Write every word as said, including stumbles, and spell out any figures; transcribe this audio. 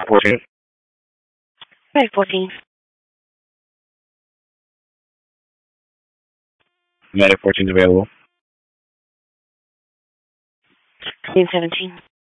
fourteen. Right, fourteen. United fourteen is available. Clean seventeen.